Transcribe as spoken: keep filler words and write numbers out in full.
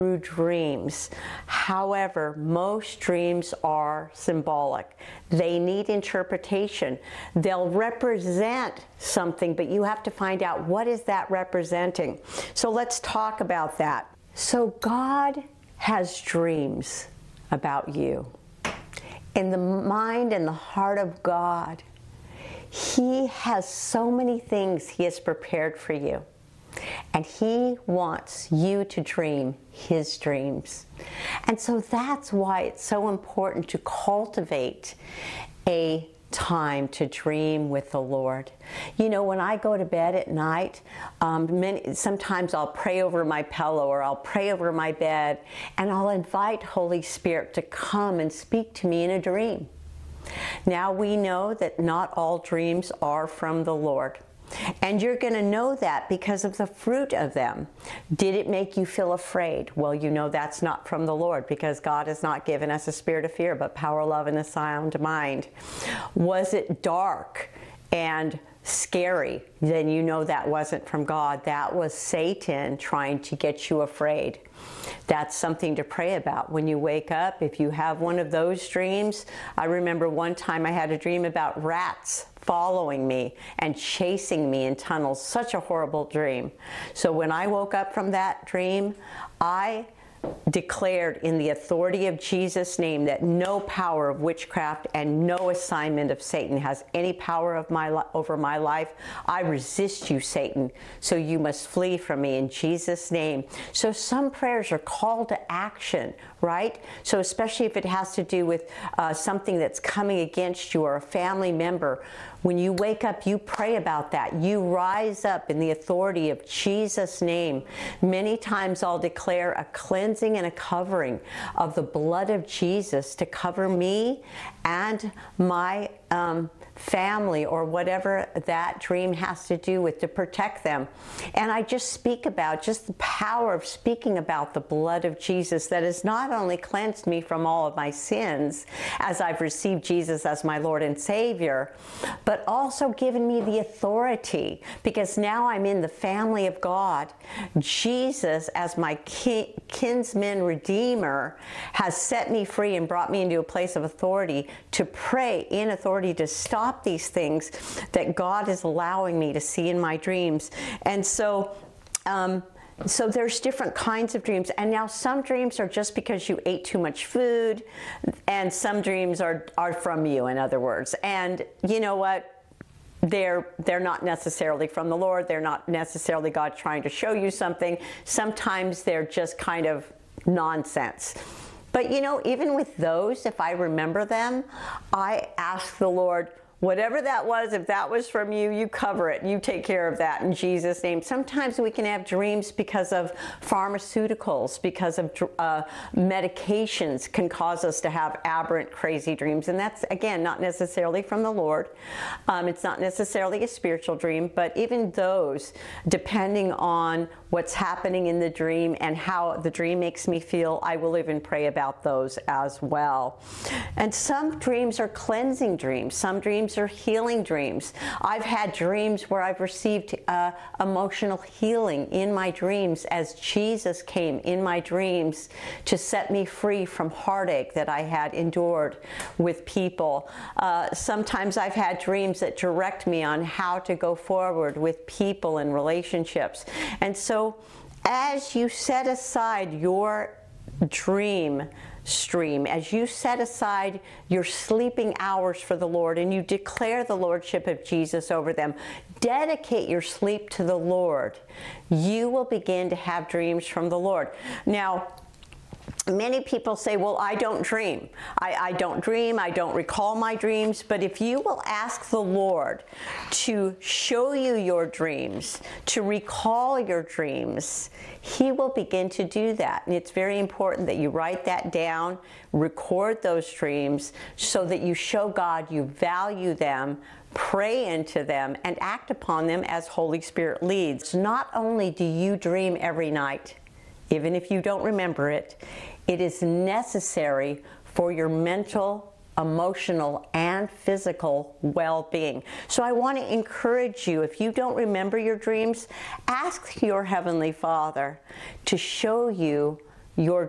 through dreams. However, most dreams are symbolic. They need interpretation. They'll represent something, but you have to find out what is that representing. So let's talk about that. So God has dreams about you. In the mind and the heart of God, He has so many things He has prepared for you. And He wants you to dream His dreams. And so that's why it's so important to cultivate a time to dream with the Lord. You know, when I go to bed at night, um, many, sometimes I'll pray over my pillow or I'll pray over my bed, and I'll invite Holy Spirit to come and speak to me in a dream. Now we know that not all dreams are from the Lord. And you're going to know that because of the fruit of them. Did it make you feel afraid? Well, you know that's not from the Lord, because God has not given us a spirit of fear, but power, love, and a sound mind. Was it dark and scary? Then you know that wasn't from God. That was Satan trying to get you afraid. That's something to pray about when you wake up. If you have one of those dreams, I remember one time I had a dream about rats following me and chasing me in tunnels. Such a horrible dream. So when I woke up from that dream, I declared in the authority of Jesus' name that no power of witchcraft and no assignment of Satan has any power of my li- over my life. I resist you, Satan, so you must flee from me in Jesus' name. So some prayers are called to action, right? So especially if it has to do with uh, something that's coming against you or a family member, when you wake up, you pray about that. You rise up in the authority of Jesus' name. Many times I'll declare a cleansing and a covering of the blood of Jesus to cover me and my um, family, or whatever that dream has to do with, to protect them. And I just speak about just the power of speaking about the blood of Jesus that has not only cleansed me from all of my sins as I've received Jesus as my Lord and Savior, but also given me the authority, because now I'm in the family of God. Jesus, as my ki- kinsman redeemer, has set me free and brought me into a place of authority to pray in authority to stop these things that God is allowing me to see in my dreams. And so um, so there's different kinds of dreams. And now some dreams are just because you ate too much food, and some dreams are are from you, in other words. And you know what? They're they're not necessarily from the Lord. They're not necessarily God trying to show you something. Sometimes they're just kind of nonsense. But you know, even with those, if I remember them, I ask the Lord, whatever that was, if that was from you, you cover it. You take care of that in Jesus' name. Sometimes we can have dreams because of pharmaceuticals, because of uh, medications can cause us to have aberrant, crazy dreams. And that's, again, not necessarily from the Lord. Um, it's not necessarily a spiritual dream, but even those, depending on what's happening in the dream and how the dream makes me feel, I will even pray about those as well. And some dreams are cleansing dreams. Some dreams are healing dreams. I've had dreams where I've received uh, emotional healing in my dreams as Jesus came in my dreams to set me free from heartache that I had endured with people. Uh, sometimes I've had dreams that direct me on how to go forward with people and relationships. And so as you set aside your dream stream, as you set aside your sleeping hours for the Lord and you declare the Lordship of Jesus over them, dedicate your sleep to the Lord, you will begin to have dreams from the Lord. Now, many people say, well, I don't dream. I, I don't dream. I don't recall my dreams. But if you will ask the Lord to show you your dreams, to recall your dreams, He will begin to do that. And it's very important that you write that down, record those dreams, so that you show God you value them, pray into them, and act upon them as Holy Spirit leads. Not only do you dream every night, even if you don't remember it, it is necessary for your mental, emotional, and physical well-being. So I want to encourage you, if you don't remember your dreams, ask your Heavenly Father to show you your